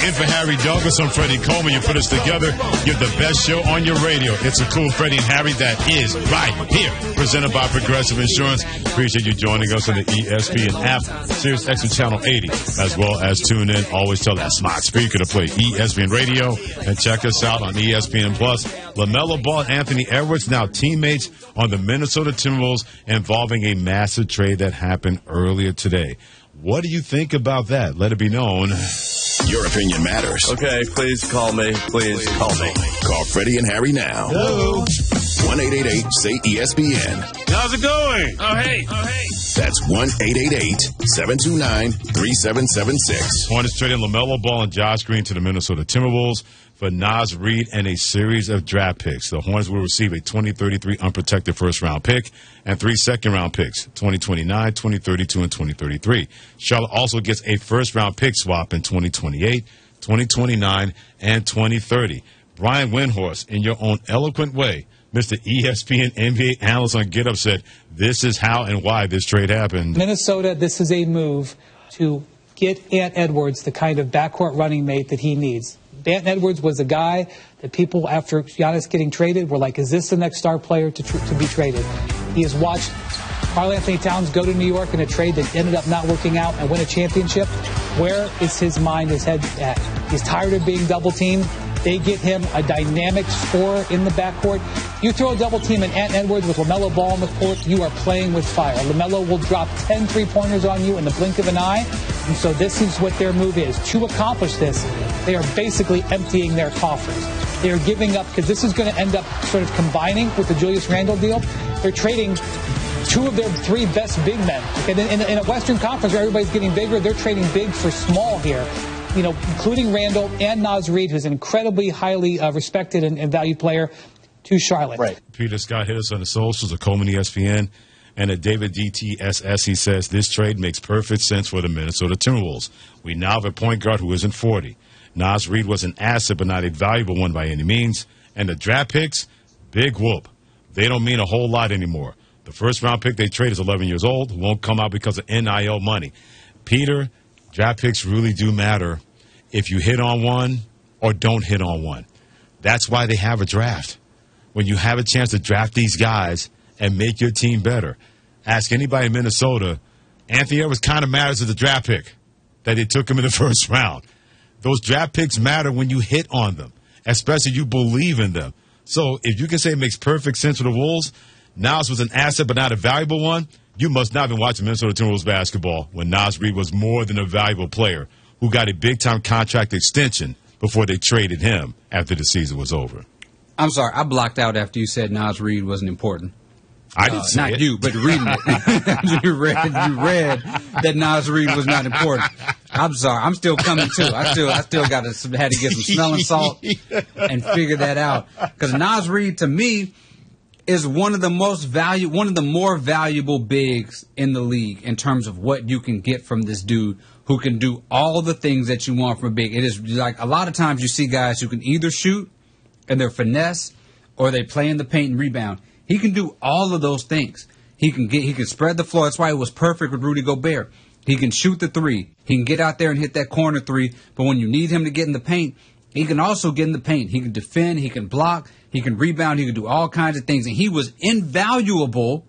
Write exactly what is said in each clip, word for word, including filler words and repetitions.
In for Harry Douglas, I'm Freddie Coleman. You put us together, you're the best show on your radio. It's a cool Freddie and Harry that is right here. Presented by Progressive Insurance. Appreciate you joining us on the E S P N app, Sirius X M Channel eighty, as well as tune in. Always tell that smart speaker to play E S P N Radio and check us out on E S P N Plus. LaMelo Ball and Anthony Edwards now teammates on the Minnesota Timberwolves, involving a massive trade that happened earlier today. What do you think about that? Let it be known. Your opinion matters. Okay, please call me. Please call me. Call Freddie and Harry now. Hello. one eight eight eight say E S P N. How's it going? Oh, hey. Oh, hey. That's one eight eight eight seven two nine three seven seven six. Hornets trading LaMelo Ball and Josh Green to the Minnesota Timberwolves for Naz Reid and a series of draft picks. The Hornets will receive a twenty thirty-three unprotected first-round pick and three second-round picks, twenty twenty-nine, twenty thirty-two, and twenty thirty-three. Charlotte also gets a first-round pick swap in twenty twenty-eight, twenty twenty-nine, and twenty thirty. Brian Windhorst, in your own eloquent way, Mister E S P N N B A analyst on Get Up, said this is how and why this trade happened. Minnesota, this is a move to get Ant Edwards the kind of backcourt running mate that he needs. Ant Edwards was a guy that people, after Giannis getting traded, were like, is this the next star player to, tr- to be traded? He has watched Karl-Anthony Towns go to New York in a trade that ended up not working out and win a championship. Where is his mind, his head at? He's tired of being double-teamed. They get him a dynamic scorer in the backcourt. You throw a double team in Ant Edwards with LaMelo Ball on the court, you are playing with fire. LaMelo will drop ten three-pointers on you in the blink of an eye. And so this is what their move is. To accomplish this, they are basically emptying their coffers. They are giving up, because this is going to end up sort of combining with the Julius Randle deal. They're trading two of their three best big men. And in, in a Western Conference where everybody's getting bigger, they're trading big for small here. You know, including Randall and Naz Reid, who's an incredibly highly uh, respected and, and valued player, to Charlotte. Right. Peter Scott hit us on the socials at Coleman E S P N, and at David D T S S, he says, this trade makes perfect sense for the Minnesota Timberwolves. We now have a point guard who isn't forty. Naz Reid was an asset, but not a valuable one by any means. And the draft picks, big whoop. They don't mean a whole lot anymore. The first round pick they trade is eleven years old, won't come out because of N I L money. Peter, draft picks really do matter if you hit on one or don't hit on one. That's why they have a draft. When you have a chance to draft these guys and make your team better. Ask anybody in Minnesota, Anthony Edwards kind of matters as a draft pick, that they took him in the first round. Those draft picks matter when you hit on them, especially you believe in them. So if you can say it makes perfect sense for the Wolves, Naz was an asset but not a valuable one, you must not have been watching Minnesota Timberwolves basketball when Naz Reid was more than a valuable player who got a big-time contract extension before they traded him after the season was over. I'm sorry, I blocked out after you said Naz Reid wasn't important. I didn't uh, say not it. you, but reading it. you read you read that Naz Reid was not important. I'm sorry, I'm still coming too. I still I still got to had to get some smelling salt and figure that out, because Naz Reid to me is one of the most value, one of the more valuable bigs in the league in terms of what you can get from this dude who can do all the things that you want from a big. It is like a lot of times you see guys who can either shoot and they're finesse, or they play in the paint and rebound. He can do all of those things. He can get, he can spread the floor. That's why it was perfect with Rudy Gobert. He can shoot the three. He can get out there and hit that corner three. But when you need him to get in the paint, he can also get in the paint. He can defend. He can block. He can rebound. He can do all kinds of things. And he was invaluable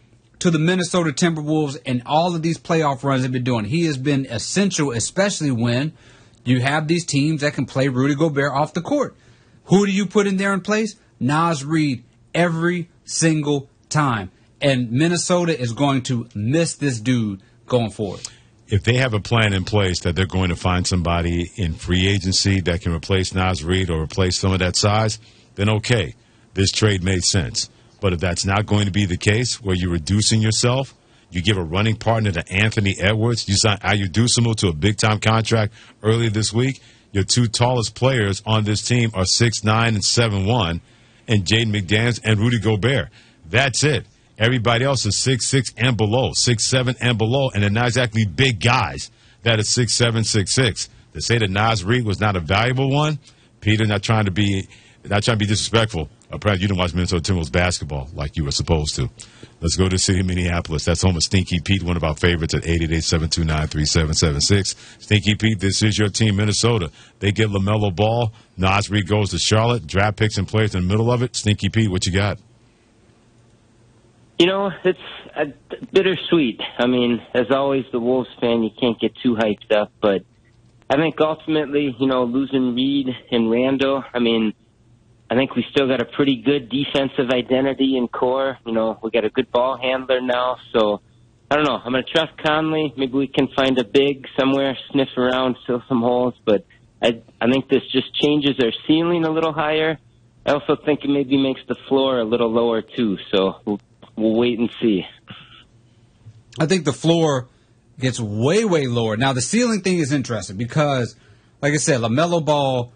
to the Minnesota Timberwolves and all of these playoff runs they've been doing. He has been essential, especially when you have these teams that can play Rudy Gobert off the court. Who do you put in there in place? Naz Reid every single time. And Minnesota is going to miss this dude going forward. If they have a plan in place that they're going to find somebody in free agency that can replace Naz Reid or replace some of that size, then okay, this trade made sense. But if that's not going to be the case, where you're reducing yourself, you give a running partner to Anthony Edwards, you sign Ayu Dosunmu to a big-time contract earlier this week, your two tallest players on this team are six nine and seven one, and Jaden McDaniels and Rudy Gobert. That's it. Everybody else is six six and below, six seven and below, and they're not exactly big guys that are six seven, six six. To say that Naz Reid was not a valuable one, Peter, not trying to be not trying to be disrespectful, Or perhaps you didn't watch Minnesota Timberwolves basketball like you were supposed to. Let's go to the city of Minneapolis. That's home of Stinky Pete, one of our favorites at eight eight eight, seven two nine, three seven seven six. Stinky Pete, this is your team, Minnesota. They get LaMelo Ball. Naz Reid goes to Charlotte. Draft picks and players in the middle of it. Stinky Pete, what you got? You know, it's uh, bittersweet. I mean, as always, the Wolves fan, you can't get too hyped up. But I think ultimately, you know, losing Reid and Randall, I mean, I think we still got a pretty good defensive identity and core. You know, we got a good ball handler now. So, I don't know. I'm going to trust Conley. Maybe we can find a big somewhere, sniff around, fill some holes. But I, I think this just changes our ceiling a little higher. I also think it maybe makes the floor a little lower, too. So, we'll, we'll wait and see. I think the floor gets way, way lower. Now, the ceiling thing is interesting because, like I said, LaMelo Ball,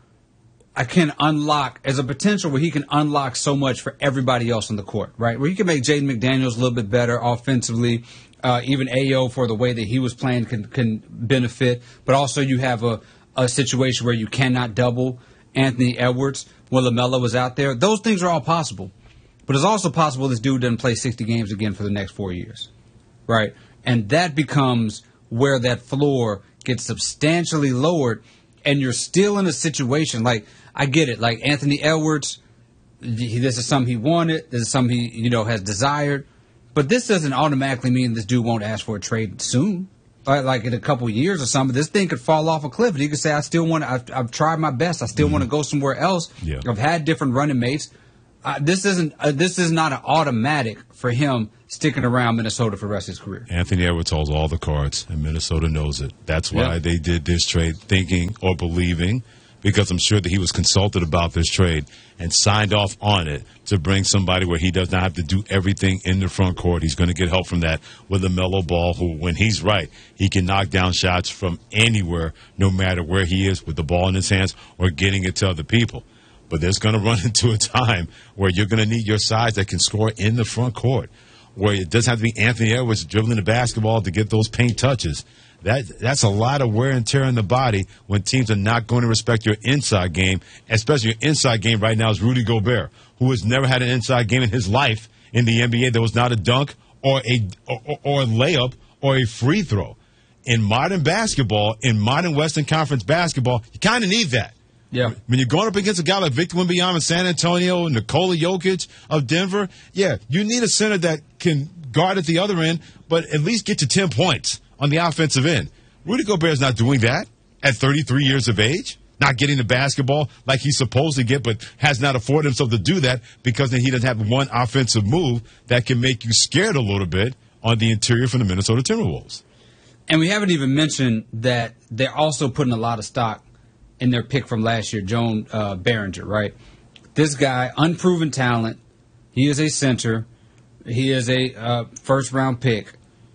I can unlock as a potential where he can unlock so much for everybody else on the court, right? Where he can make Jaden McDaniels a little bit better offensively. Uh, even Ayo for the way that he was playing can, can benefit. But also you have a, a situation where you cannot double Anthony Edwards when LaMelo was out there. Those things are all possible. But it's also possible this dude doesn't play sixty games again for the next four years, right? And that becomes where that floor gets substantially lowered, and you're still in a situation like, I get it. Like Anthony Edwards, he, this is something he wanted. This is something he, you know, has desired. But this doesn't automatically mean this dude won't ask for a trade soon. Right? Like in a couple of years or something, this thing could fall off a cliff. And he could say, I still want to, I've, I've tried my best. I still mm-hmm. want to go somewhere else. Yeah. I've had different running mates. Uh, this isn't, uh, this is not an automatic for him sticking around Minnesota for the rest of his career. Anthony Edwards holds all the cards, and Minnesota knows it. That's why yeah. they did this trade, thinking or believing, because I'm sure that he was consulted about this trade and signed off on it to bring somebody where he does not have to do everything in the front court. He's going to get help from that with LaMelo Ball, who, when he's right, he can knock down shots from anywhere, no matter where he is, with the ball in his hands or getting it to other people. But there's going to run into a time where you're going to need your size that can score in the front court, where it doesn't have to be Anthony Edwards dribbling the basketball to get those paint touches. That That's a lot of wear and tear in the body when teams are not going to respect your inside game, especially your inside game right now is Rudy Gobert, who has never had an inside game in his life in the N B A that was not a dunk or a or, or a layup or a free throw. In modern basketball, in modern Western Conference basketball, you kind of need that. Yeah. When you're going up against a guy like Victor Wembanyama in San Antonio and Nikola Jokic of Denver, yeah, you need a center that can guard at the other end, but at least get to ten points on the offensive end. Rudy Gobert is not doing that at thirty-three years of age, not getting the basketball like he's supposed to get, but has not afforded himself to do that because then he doesn't have one offensive move that can make you scared a little bit on the interior from the Minnesota Timberwolves. And we haven't even mentioned that they're also putting a lot of stock in their pick from last year, Joan uh, Behringer, right? This guy, unproven talent. He is a center. He is a uh, first-round pick.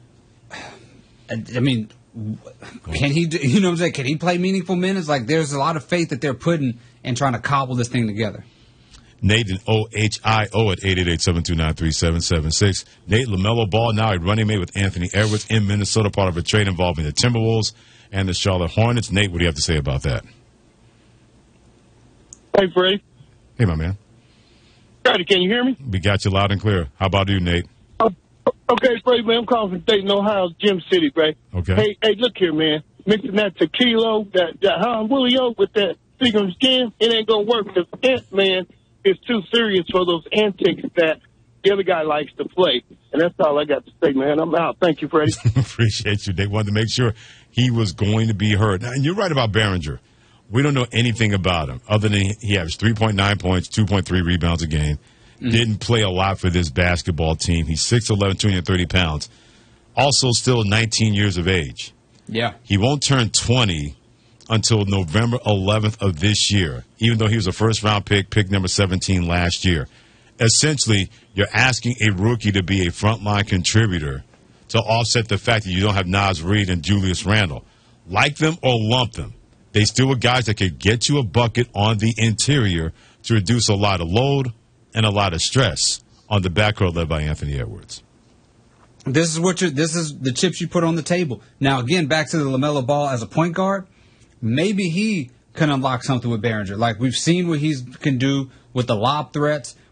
I mean, can he, do, you know what I'm saying, can he play meaningful minutes? Like, there's a lot of faith that they're putting in trying to cobble this thing together. Nathan, O H I O at eight eight eight, seven two nine, three seven seven six. Nate, LaMelo Ball, now a running mate with Anthony Edwards in Minnesota, part of a trade involving the Timberwolves and the Charlotte Hornets. Nate, what do you have to say about that? Hey, Freddie. Hey, my man. Freddie, can you hear me? We got you loud and clear. How about you, Nate? Uh, okay, Freddie, man, I'm calling from Dayton, Ohio, Gym City, right? Okay. Hey, hey, look here, man. Mixing that tequila, that, that Hon Willio with that Seagram's Jam, it ain't going to work because that man is too serious for those antics that the other guy likes to play. And that's all I got to say, man. I'm out. Thank you, Freddie. Appreciate you. They wanted to make sure he was going to be heard. Now, and you're right about Behringer. We don't know anything about him other than he averaged three point nine points, two point three rebounds a game. Mm-hmm. Didn't play a lot for this basketball team. He's six eleven, two hundred thirty pounds. Also still nineteen years of age. Yeah. He won't turn twenty until November eleventh of this year, even though he was a first-round pick, pick number seventeen last year. Essentially, you're asking a rookie to be a frontline contributor to offset the fact that you don't have Naz Reid and Julius Randle. Like them or lump them, they still were guys that could get you a bucket on the interior to reduce a lot of load and a lot of stress on the backcourt led by Anthony Edwards. This is what you this is the chips you put on the table. Now, again, back to the LaMelo Ball as a point guard, maybe he can unlock something with Behringer. Like we've seen what he can do with the lob threats.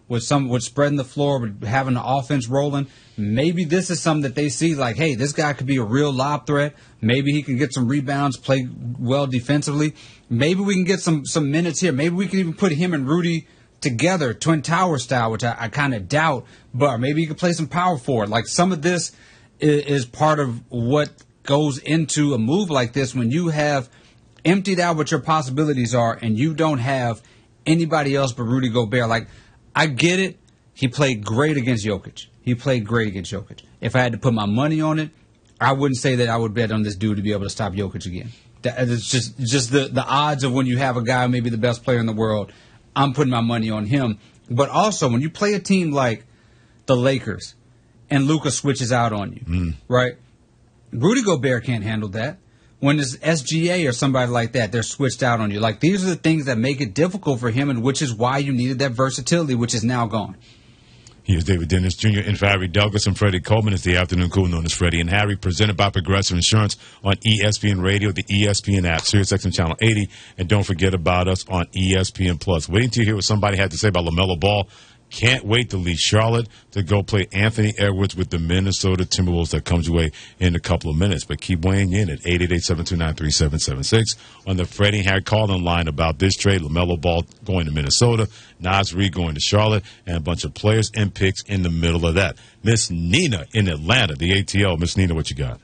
with some with spreading the floor, with having the offense rolling. Maybe this is something that they see like, hey, this guy could be a real lob threat. Maybe he can get some rebounds, play well defensively. Maybe we can get some some minutes here. Maybe we can even put him and Rudy together, Twin Tower style, which I, I kind of doubt. But maybe you could play some power forward. Like some of this is, is part of what goes into a move like this when you have emptied out what your possibilities are and you don't have anybody else but Rudy Gobert. Like, I get it. He played great against Jokic. He played great against Jokic. If I had to put my money on it, I wouldn't say that I would bet on this dude to be able to stop Jokic again. That, it's just just the, the odds of when you have a guy, maybe the best player in the world, I'm putting my money on him. But also, when you play a team like the Lakers and Luka switches out on you, mm. right? Rudy Gobert can't handle that. When it's S G A or somebody like that, they're switched out on you. Like, these are the things that make it difficult for him, and which is why you needed that versatility, which is now gone. Here's David Dennis Junior and Harry Douglas and Freddie Coleman. It's the afternoon cool known as Freddie and Harry, presented by Progressive Insurance on E S P N Radio, the E S P N app, SiriusXM Channel eighty, and don't forget about us on E S P N Plus. Waiting to hear what somebody had to say about LaMelo Ball. Can't wait to leave Charlotte to go play Anthony Edwards with the Minnesota Timberwolves. That comes your way in a couple of minutes. But keep weighing in at eight eight eight, seven two nine, three seven seven six on the Freddie and Harry call-in line about this trade. LaMelo Ball going to Minnesota, Naz Reid going to Charlotte, and a bunch of players and picks in the middle of that. Miss Nina in Atlanta, the A T L. Miss Nina, what you got?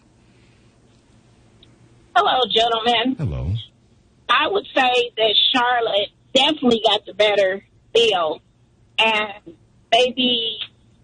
Hello, gentlemen. Hello. I would say that Charlotte definitely got the better deal. And maybe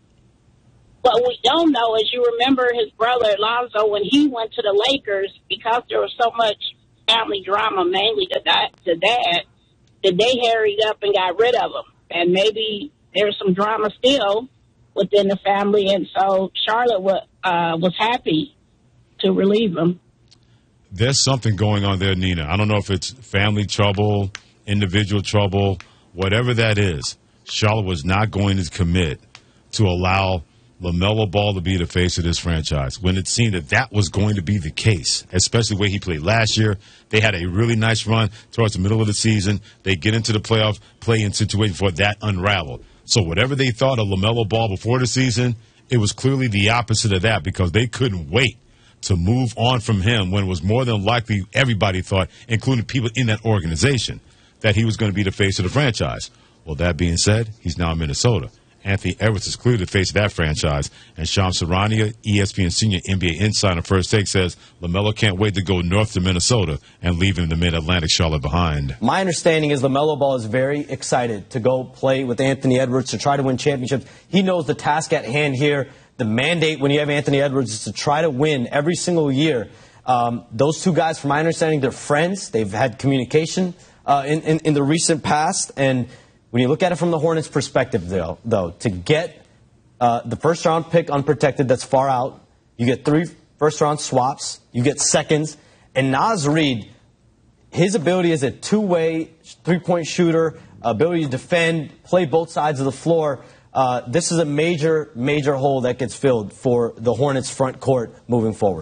what we don't know is, you remember his brother Lonzo when he went to the Lakers, because there was so much family drama, mainly to that, to dad, that they harried up and got rid of him. And maybe there's some drama still within the family, and so Charlotte was, uh, was happy to relieve him. There's something going on there, Nina. I don't know if it's family trouble, individual trouble, whatever that is. Charlotte was not going to commit to allow LaMelo Ball to be the face of this franchise when it seemed that that was going to be the case, especially the way he played last year. They had a really nice run towards the middle of the season. They get into the playoff play-in situation for that unraveled. So whatever they thought of LaMelo Ball before the season, it was clearly the opposite of that, because they couldn't wait to move on from him when it was more than likely everybody thought, including people in that organization, that he was going to be the face of the franchise. Well, that being said, he's now in Minnesota. Anthony Edwards is clearly the face of that franchise. And Shams Charania, E S P N senior N B A insider, First Take, says LaMelo can't wait to go north to Minnesota and leave him the mid-Atlantic Charlotte behind. My understanding is LaMelo Ball is very excited to go play with Anthony Edwards to try to win championships. He knows the task at hand here. The mandate when you have Anthony Edwards is to try to win every single year. Um, those two guys, from my understanding, they're friends. They've had communication uh, in, in, in the recent past. And when you look at it from the Hornets' perspective, though, though to get uh, the first-round pick unprotected that's far out, you get three first-round swaps, you get seconds, and Naz Reid, his ability as a two-way three-point shooter, ability to defend, play both sides of the floor, uh, this is a major, major hole that gets filled for the Hornets' front court moving forward.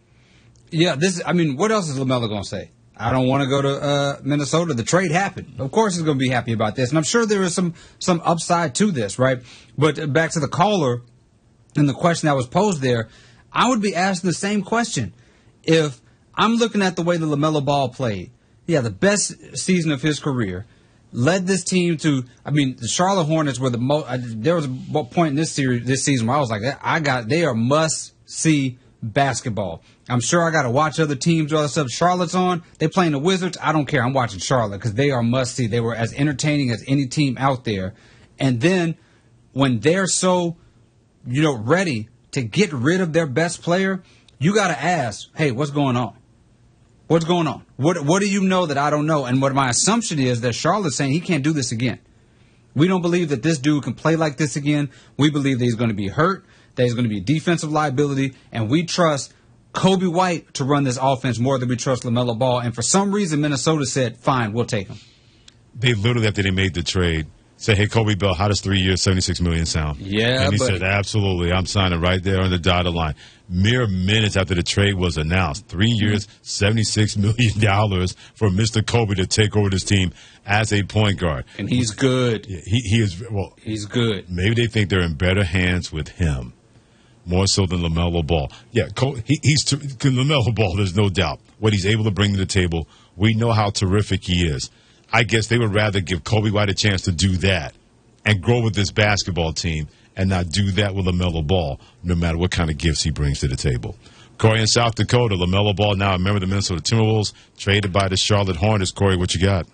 Yeah, this. I mean, what else is LaMelo going to say? I don't want to go to uh, Minnesota. The trade happened. Of course he's going to be happy about this. And I'm sure there is some, some upside to this, right? But back to the caller and the question that was posed there, I would be asking the same question. If I'm looking at the way that LaMelo Ball played, yeah, the best season of his career, led this team to, I mean, the Charlotte Hornets were the most, there was a point in this series, this season where I was like, I got, they are must-see basketball. I'm sure I got to watch other teams, other stuff. Charlotte's on. They playing the Wizards. I don't care. I'm watching Charlotte because they are must see. They were as entertaining as any team out there. And then when they're so, you know, ready to get rid of their best player, you got to ask, hey, what's going on? What's going on? What What do you know that I don't know? And what my assumption is that Charlotte's saying he can't do this again. We don't believe that this dude can play like this again. We believe that he's going to be hurt, that he's going to be a defensive liability, and we trust Kobe White to run this offense more than we trust LaMelo Ball. And for some reason, Minnesota said, fine, we'll take him. They literally, after they made the trade, say, hey, Kobe Bell, how does three years, seventy-six million dollars sound? Yeah, And he buddy. said, absolutely. I'm signing right there on the dotted line. Mere minutes after the trade was announced. Three years, seventy-six million dollars for Mister Kobe to take over this team as a point guard. And he's good. He, he is, well, He's good. maybe they think they're in better hands with him, more so than LaMelo Ball. Yeah, Col- he, he's ter- LaMelo Ball, there's no doubt. What he's able to bring to the table, we know how terrific he is. I guess they would rather give Kobe White a chance to do that and grow with this basketball team and not do that with LaMelo Ball, no matter what kind of gifts he brings to the table. Corey in South Dakota, LaMelo Ball now a member of the Minnesota Timberwolves, traded by the Charlotte Hornets. Corey, what you got?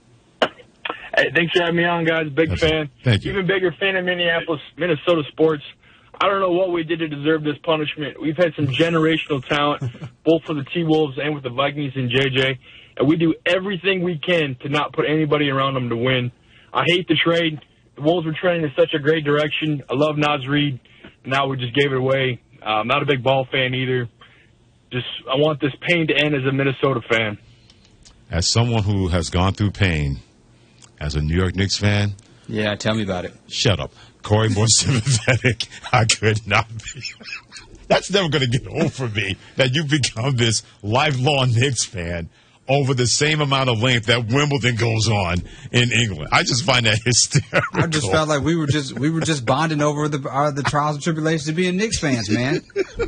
Hey, thanks for having me on, guys. Big That's fan. Thank you. Even bigger fan of Minneapolis, Minnesota sports. I don't know what we did to deserve this punishment. We've had some generational talent, both for the T-Wolves and with the Vikings and J J, and we do everything we can to not put anybody around them to win. I hate the trade. The Wolves were trending in such a great direction. I love Naz Reid. Now we just gave it away. Uh, I'm not a big ball fan either. Just I want this pain to end as a Minnesota fan. As someone who has gone through pain as a New York Knicks fan, Yeah, tell me about it. shut up. Corey, more sympathetic. I could not be. That's never going to get old for me, that you've become this lifelong Knicks fan over the same amount of length that Wimbledon goes on in England. I just find that hysterical. I just felt like we were just we were just bonding over the uh, the trials and tribulations of being Knicks fans, man.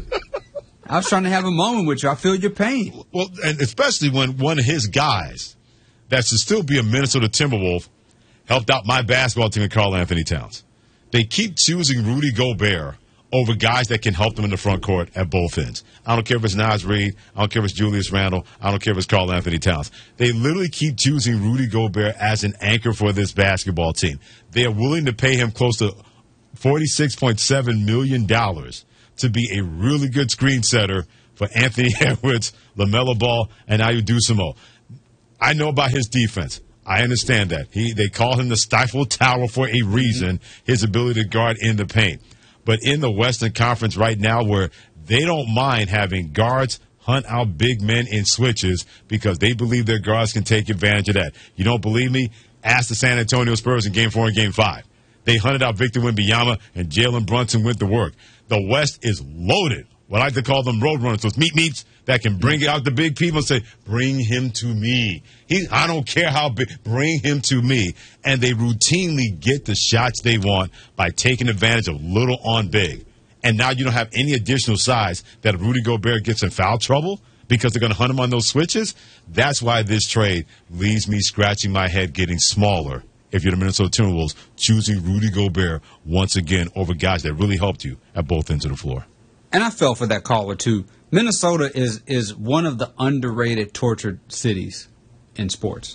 I was trying to have a moment with you. I feel your pain. Well, and especially when one of his guys that should still be a Minnesota Timberwolf helped out my basketball team at Karl Anthony Towns. They keep choosing Rudy Gobert over guys that can help them in the front court at both ends. I don't care if it's Naz Reid. I don't care if it's Julius Randle. I don't care if it's Karl Anthony Towns. They literally keep choosing Rudy Gobert as an anchor for this basketball team. They are willing to pay him close to forty-six point seven million dollars to be a really good screen setter for Anthony Edwards, LaMelo Ball, and Ayu Dosunmu. I know about his defense. I understand that. He They call him the stifled tower for a reason, his ability to guard in the paint. But in the Western Conference right now, where they don't mind having guards hunt out big men in switches because they believe their guards can take advantage of that. You don't believe me? Ask the San Antonio Spurs in Game four and Game five. They hunted out Victor Wembanyama, and Jalen Brunson went to work. The West is loaded. What I like to call them road runners, those meat meats that can bring out the big people and say, bring him to me. He, I don't care how big, bring him to me. And they routinely get the shots they want by taking advantage of little on big. And now you don't have any additional size that if Rudy Gobert gets in foul trouble because they're going to hunt him on those switches. That's why this trade leaves me scratching my head, getting smaller. If you're the Minnesota Timberwolves, choosing Rudy Gobert once again over guys that really helped you at both ends of the floor. And I fell for that caller, too. Minnesota is is one of the underrated, tortured cities in sports.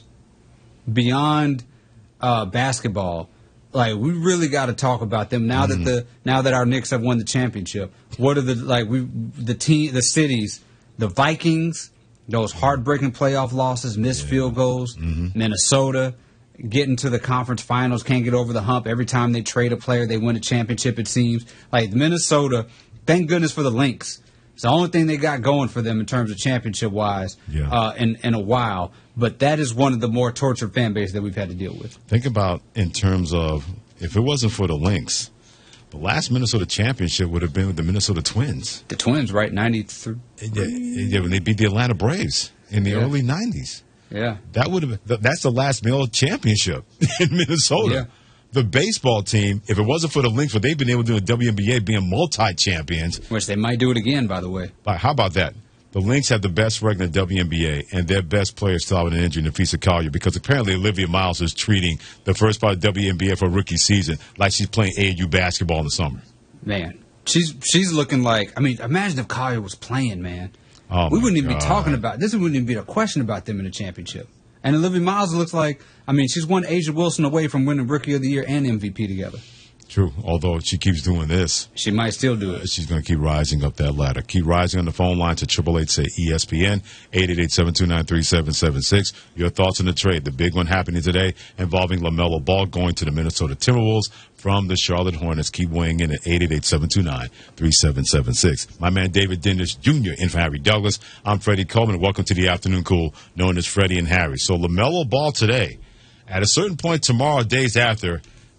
Beyond uh, basketball, like we really got to talk about them now Mm-hmm. that the now that our Knicks have won the championship. What are the like we the team the cities, the Vikings, those heartbreaking playoff losses, missed Yeah. field goals, Mm-hmm. Minnesota getting to the conference finals, can't get over the hump. Every time they trade a player, they win a championship. It seems like Minnesota. Thank goodness for the Lynx. It's the only thing they got going for them in terms of championship-wise Yeah. uh, in, in a while. But that is one of the more tortured fan bases that we've had to deal with. Think about in terms of if it wasn't for the Lynx, the last Minnesota championship would have been with the Minnesota Twins. The Twins, right? ninety-three Yeah, yeah, when they beat the Atlanta Braves in the Yeah. early nineties. Yeah. That would have been, that's the last Miller championship in Minnesota. Yeah. The baseball team, if it wasn't for the Lynx, what they've been able to do in the W N B A, being multi-champions. Which they might do it again, by the way. But how about that? The Lynx have the best record in the W N B A, and their best player still out with an injury, Nafisa Collier, because apparently Olivia Miles is treating the first part of the W N B A for rookie season like she's playing A A U basketball in the summer. Man, she's she's looking like, I mean, imagine if Collier was playing, man. Oh we my wouldn't even God. be talking about, this wouldn't even be a question about them in the championship. And Olivia Miles looks like, I mean, she's one Asia Wilson away from winning Rookie of the Year and M V P together. True, although she keeps doing this. She might still do it. She's going to keep rising up that ladder. Keep rising on the phone line to eight eight eight, say E S P N, eight eight eight, seven two nine, three seven seven six. Your thoughts on the trade, the big one happening today involving LaMelo Ball going to the Minnesota Timberwolves from the Charlotte Hornets. Keep weighing in at eight eight eight, seven two nine, three seven seven six. My man David Dennis Junior in for Harry Douglas. I'm Freddie Coleman. Welcome to the Afternoon Cool, known as Freddie and Harry. So LaMelo Ball today, at a certain point tomorrow, days after,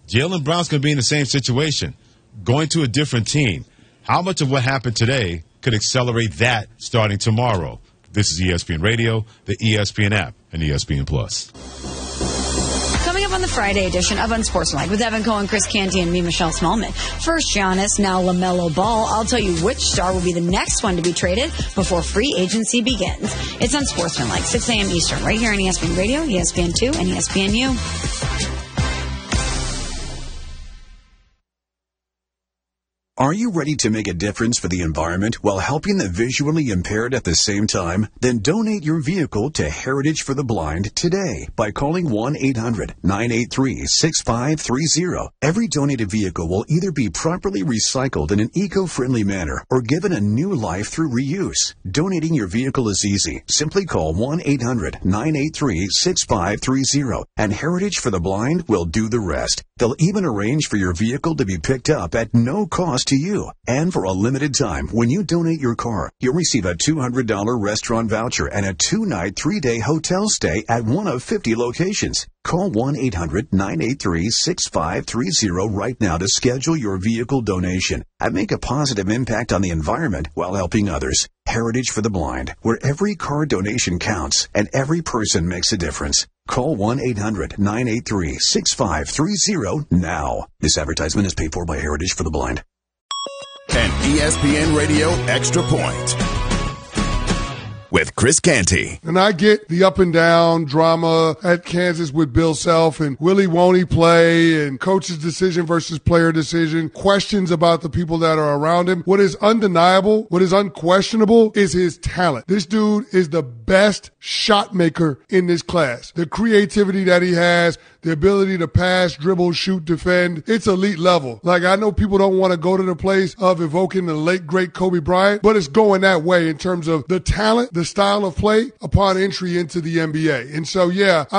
Jaylen Brown's going to be in the same situation, going to a different team. How much of what happened today could accelerate that starting tomorrow? This is E S P N Radio, the E S P N app, and E S P N Plus. Coming up on the Friday edition of Unsportsmanlike with Evan Cohen, Chris Canty, and me, Michelle Smallman. First, Giannis, now LaMelo Ball. I'll tell you which star will be the next one to be traded before free agency begins. It's Unsportsmanlike, six a.m. Eastern, right here on E S P N Radio, E S P N two, and E S P N U. Are you ready to make a difference for the environment while helping the visually impaired at the same time? Then donate your vehicle to Heritage for the Blind today by calling one eight hundred nine eight three six five three zero. Every donated vehicle will either be properly recycled in an eco-friendly manner or given a new life through reuse. Donating your vehicle is easy. Simply call one eight hundred nine eight three six five three zero and Heritage for the Blind will do the rest. They'll even arrange for your vehicle to be picked up at no cost to you. And for a limited time, when you donate your car, you'll receive a two hundred dollars restaurant voucher and a two-night, three-day hotel stay at one of fifty locations. Call one eight hundred nine eight three six five three zero right now to schedule your vehicle donation and make a positive impact on the environment while helping others. Heritage for the Blind, where every car donation counts and every person makes a difference. Call one eight hundred nine eight three six five three zero now. This advertisement is paid for by Heritage for the Blind. An E S P N Radio Extra Point with Chris Canty. And I get the up and down drama at Kansas with Bill Self and Willie won't he play and coach's decision versus player decision, questions about the people that are around him. What is undeniable, what is unquestionable is his talent. This dude is the best shot maker in this class. The creativity that he has, the ability to pass, dribble, shoot, defend, it's elite level. Like, I know people don't want to go to the place of evoking the late, great Kobe Bryant, but it's going that way in terms of the talent, the style of play upon entry into the N B A. And so, yeah, I